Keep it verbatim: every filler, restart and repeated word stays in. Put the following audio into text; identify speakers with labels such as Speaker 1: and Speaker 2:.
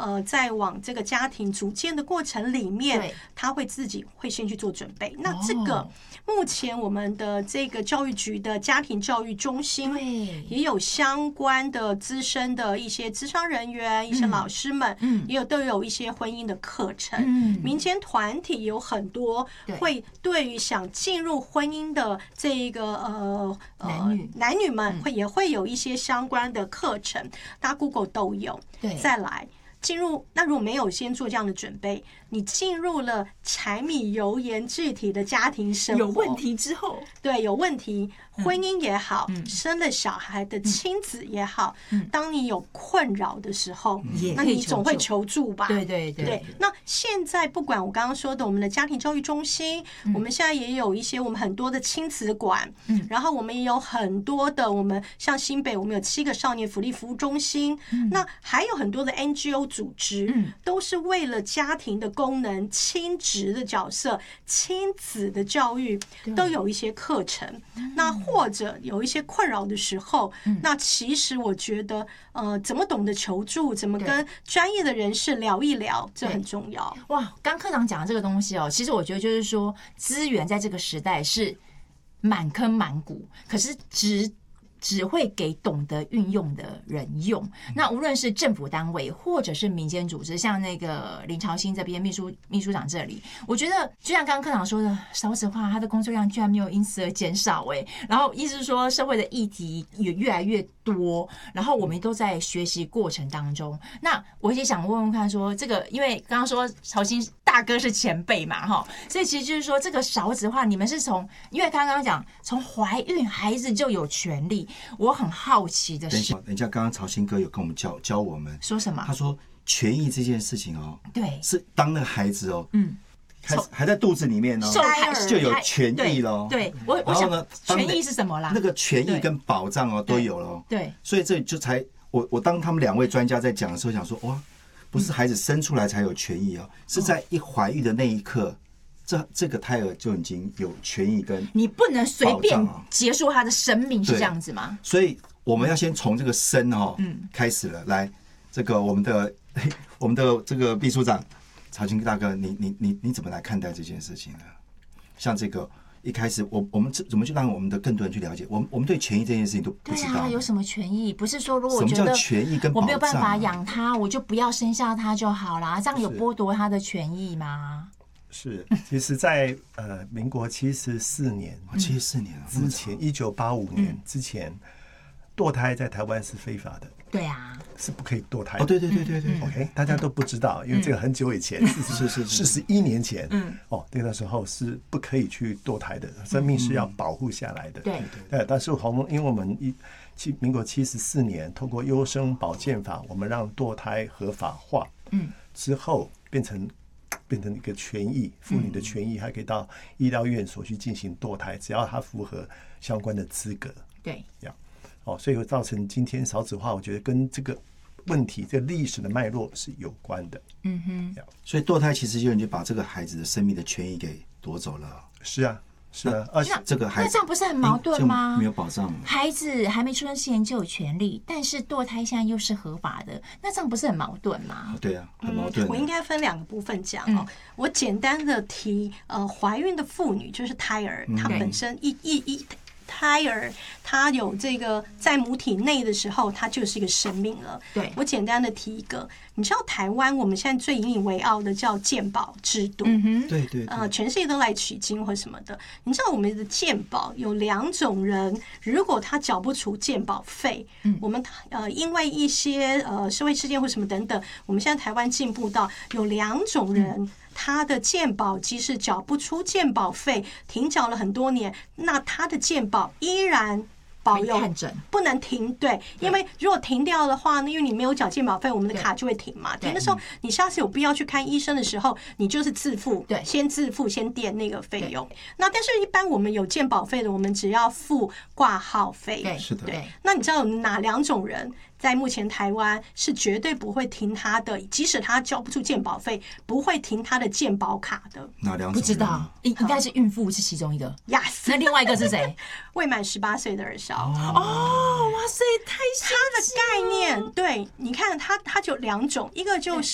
Speaker 1: 呃在往这个家庭组建的过程里面，他会自己会先去做准备。那这个目前我们的这个教育局的家庭教育中心也有相关的资深的一些咨商人员、一些老师们，也有都有一些婚姻的课程。民间团体有很多会对于想进入婚姻的这一个呃呃男女们会也会有一些相关的课程，大家 Google 都有。再来进入，那如果没有先做这样的准备，你进入了柴米油盐具体的家庭生活
Speaker 2: 有问题之后，
Speaker 1: 对，有问题，婚姻也好，嗯、生了小孩的亲子也好，嗯、当你有困扰的时候，嗯、那你总会求助吧？
Speaker 2: 对对 对,
Speaker 1: 对。那现在不管我刚刚说的，我们的家庭教育中心，嗯、我们现在也有一些我们很多的亲子馆，嗯、然后我们也有很多的，我们像新北，我们有七个少年福利服务中心，嗯、那还有很多的 N G O 组织，嗯、都是为了家庭的功能、亲职的角色、亲子的教育，都有一些课程。那或者有一些困扰的时候，那其实我觉得，呃，怎么懂得求助，怎么跟专业的人士聊一聊，这很重要。
Speaker 2: 哇，刚科长讲的这个东西哦，其实我觉得就是说，资源在这个时代是满坑满谷，可是只只会给懂得运用的人用。那无论是政府单位或者是民间组织，像那个林朝兴这边秘书秘书长这里，我觉得就像刚刚科长说的，少子化他的工作量居然没有因此而减少哎、欸。然后意思是说，社会的议题也越来越多，然后我们都在学习过程当中。那我也想问问看说，说这个因为刚刚说朝兴大哥是前辈嘛哈，所以其实就是说这个少子化，你们是从因为刚刚讲从怀孕孩子就有权利。我很好奇的是，
Speaker 3: 等一下，等一下，刚刚朝兴哥有跟我们教教我们
Speaker 2: 说什么？
Speaker 3: 他说权益这件事情哦，
Speaker 2: 对，
Speaker 3: 是当那个孩子哦，嗯，还还在肚子里面哦，
Speaker 2: 受胎
Speaker 3: 就有权益咯。
Speaker 2: 对，对我我想权益是什么啦？
Speaker 3: 那个权益跟保障哦都有了。
Speaker 2: 对，
Speaker 3: 所以这就才我我当他们两位专家在讲的时候，想说哇，不是孩子生出来才有权益哦，是在一怀孕的那一刻。这这个胎儿就已经有权益跟
Speaker 2: 你不能随便结束他的生命，是这样子吗？
Speaker 3: 所以我们要先从这个生哦，嗯，开始了。来，这个我们的我们的这个秘书长朝兴大哥，你你你你怎么来看待这件事情呢？像这个一开始，我我们怎么去让我们的更多人去了解？我们我们对权益这件事情都不知道。
Speaker 2: 对啊，有什么权益？不是说如果我觉得
Speaker 3: 什么叫权益跟保障、啊、
Speaker 2: 我没有办法养他，我就不要生下他就好啦，这样有剥夺他的权益吗？
Speaker 4: 是，其实在，呃民国七十四年，
Speaker 3: 七十四年
Speaker 4: 之前，一九八五年之前，堕胎在台湾是非法的。
Speaker 2: 对啊，
Speaker 4: 是不可以堕胎的。
Speaker 3: 哦，对对对对对。
Speaker 4: OK， 大家都不知道，因为这个很久以前，
Speaker 3: 是是
Speaker 4: 四十一年前，嗯，哦，那个时候是不可以去堕胎的，生命是要保护下来的。
Speaker 2: 对
Speaker 4: 对。但是我们因为我们一七民国七十四年透过优生保健法，我们让堕胎合法化，嗯，之后变成。变成一个权益，妇女的权益，还可以到医疗院所去进行堕胎，只要她符合相关的资格。
Speaker 2: 对，
Speaker 4: 呀，哦，所以会造成今天少子化，我觉得跟这个问题、这个历史的脉络是有关的。
Speaker 2: 嗯哼，
Speaker 3: 所以堕胎其实就已经把这个孩子的生命的权益给夺走了。
Speaker 4: 是啊。是啊，而且
Speaker 3: 这个孩子
Speaker 2: 那这样不是很矛盾吗？
Speaker 3: 没有保障，
Speaker 2: 孩子还没出生之前就有权利，但是堕胎现在又是合法的，那这样不是很矛盾吗？
Speaker 3: 对啊，很矛盾、
Speaker 1: 嗯。我应该分两个部分讲哦。嗯、我简单的提，呃，怀孕的妇女就是胎儿，她本身一一一。胎儿他有这个在母体内的时候，他就是一个生命了。
Speaker 2: 对，
Speaker 1: 我简单的提一个，你知道台湾我们现在最引以为傲的叫健保制度，
Speaker 2: 嗯哼，
Speaker 3: 对 对, 对，
Speaker 1: 呃，全世界都来取经或什么的。你知道我们的健保有两种人，如果他缴不出健保费，嗯，我们呃因为一些呃社会事件或什么等等，我们现在台湾进步到有两种人。嗯，他的健保即使缴不出健保费，停缴了很多年，那他的健保依然保有，不能停。对，因为如果停掉的话，那因为你没有缴健保费，我们的卡就会停嘛。停的时候，你下次有必要去看医生的时候，你就是自付，对，先自付，先垫那个费用。那但是一般我们有健保费的，我们只要付挂号费。
Speaker 2: 对，
Speaker 3: 是的。
Speaker 1: 对，那你知道有哪两种人？在目前台湾是绝对不会停他的，即使他交不出健保费，不会停他的健保卡的。
Speaker 3: 哪两种？
Speaker 2: 不知道，应应该是孕妇是其中一个。
Speaker 1: Yes，
Speaker 2: 那另外一个是谁？
Speaker 1: 未满十八岁的儿少。
Speaker 2: 哦，哇塞，太
Speaker 1: 他的概念，对，你看他他就两种，一个就是。